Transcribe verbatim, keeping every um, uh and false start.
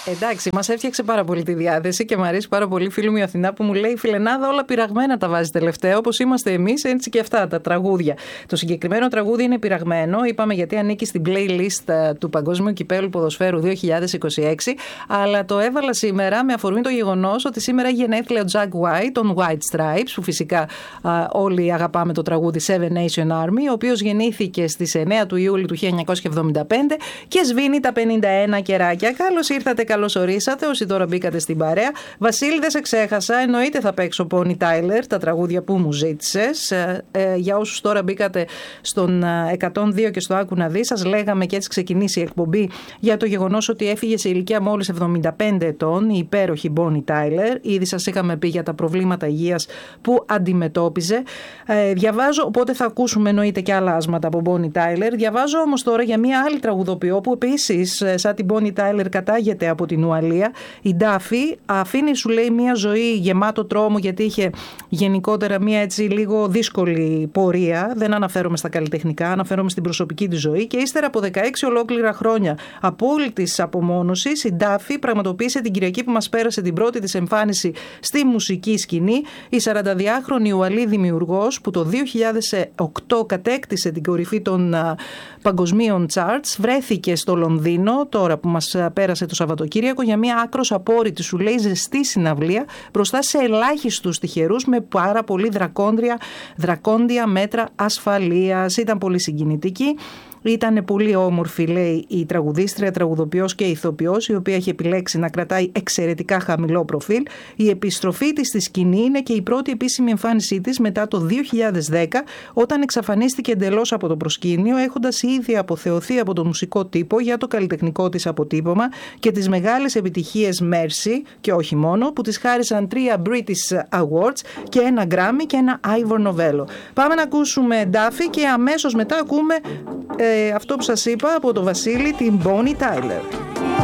Εντάξει, μας έφτιαξε πάρα πολύ τη διάθεση και μου αρέσει πάρα πολύ φίλη μου η Αθηνά που μου λέει: Φιλενάδα, όλα πειραγμένα τα βάζει τελευταία. Όπως είμαστε εμείς, έτσι και αυτά τα τραγούδια. Το συγκεκριμένο τραγούδι είναι πειραγμένο. Είπαμε γιατί ανήκει στην playlist του Παγκόσμιου Κυπέλλου Ποδοσφαίρου δύο χιλιάδες είκοσι έξι. Αλλά το έβαλα σήμερα με αφορμή το γεγονός ότι σήμερα έχει γενέθλια ο Jack White, των White Stripes, που φυσικά α, όλοι αγαπάμε το τραγούδι Seven Nation Army, ο οποίος γεννήθηκε στις εννέα του Ιούλη του χίλια εννιακόσια εβδομήντα πέντε και σβήνει τα πενήντα ένα κεράκια. Καλώς ήρθατε, καλώς ορίσατε όσοι τώρα μπήκατε στην παρέα. Βασίλη, δεν σε ξέχασα. Εννοείται θα παίξω Bonnie Tyler, τα τραγούδια που μου ζήτησες. Ε, ε, για όσους τώρα μπήκατε στον εκατόν δύο και στο Άκου να δει, σας λέγαμε και έτσι ξεκινήσει η εκπομπή για το γεγονός ότι έφυγε σε ηλικία μόλις εβδομήντα πέντε ετών η υπέροχη Bonnie Tyler. Ήδη σας είχαμε πει για τα προβλήματα υγείας που αντιμετώπιζε. Ε, διαβάζω, οπότε θα ακούσουμε εννοείται και άλλα άσματα από Bonnie Tyler. Διαβάζω όμως τώρα για μια άλλη τραγουδοποιό που επίσης, σαν την Bonnie Tyler, κατάγεται από την Ουαλία. Η Ντάφη αφήνει, σου λέει, μια ζωή γεμάτο τρόμο, γιατί είχε γενικότερα μια έτσι λίγο δύσκολη πορεία. Δεν αναφέρομαι στα καλλιτεχνικά, αναφέρομαι στην προσωπική της ζωή. Και ύστερα από δεκαέξι ολόκληρα χρόνια απόλυτης απομόνωσης, η Ντάφη πραγματοποίησε την Κυριακή που μας πέρασε την πρώτη της εμφάνιση στη μουσική σκηνή. Η σαρανταδυάχρονη Ουαλή δημιουργός, που το δύο χιλιάδες οκτώ κατέκτησε την κορυφή των α, παγκοσμίων charts, βρέθηκε στο Λονδίνο τώρα που μας πέρασε το Σαββατοκύριακο για μια άκρος απόρριτη, σου λέει, ζεστή συναυλία μπροστά σε ελάχιστους τυχερούς με πάρα πολύ δρακόντια, δρακόντια μέτρα ασφαλείας. Ήταν πολύ συγκινητική. Ήταν πολύ όμορφη, λέει, η τραγουδίστρια, τραγουδοποιός και ηθοποιός, η οποία έχει επιλέξει να κρατάει εξαιρετικά χαμηλό προφίλ. Η επιστροφή της στη σκηνή είναι και η πρώτη επίσημη εμφάνισή της μετά το δύο χιλιάδες δέκα, όταν εξαφανίστηκε εντελώς από το προσκήνιο, έχοντας ήδη αποθεωθεί από τον μουσικό τύπο για το καλλιτεχνικό της αποτύπωμα και τις μεγάλες επιτυχίες Mercy, και όχι μόνο, που της χάρισαν τρία British Awards και ένα Grammy και ένα Ivor Novello. Πάμε να ακούσουμε Duffy και αμέσως μετά ακούμε ε, αυτό που σας είπα από το Βασίλη, την Bonnie Tyler.